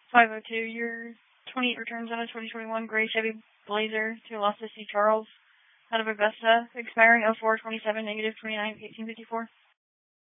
502, your 28 returns on a 2021 gray Chevy Blazer to Los Angeles Charles out of Augusta, expiring 04/27, negative 29/1854.